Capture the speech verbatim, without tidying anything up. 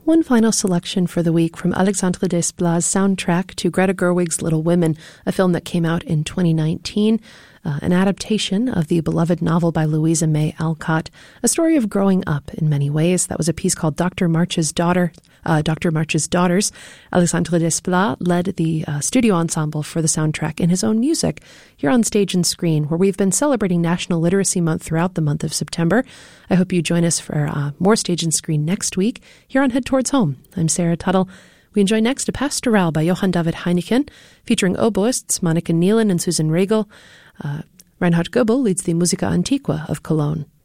One final selection for the week from Alexandre Desplat's soundtrack to Greta Gerwig's Little Women, a film that came out in twenty nineteen, uh, an adaptation of the beloved novel by Louisa May Alcott, a story of growing up in many ways. That was a piece called Doctor March's Daughter, uh, Doctor March's Daughters. Alexandre Desplat led the uh, studio ensemble for the soundtrack in his own music here on Stage and Screen, where we've been celebrating National Literacy Month throughout the month of September. I hope you join us for uh, more Stage and Screen next week here on Head Towards Home. I'm Sarah Tuttle. We enjoy next a Pastoral by Johann David Heineken, featuring oboists Monica Nealon and Susan Regel. Uh, Reinhard Goebel leads the Musica Antiqua of Cologne.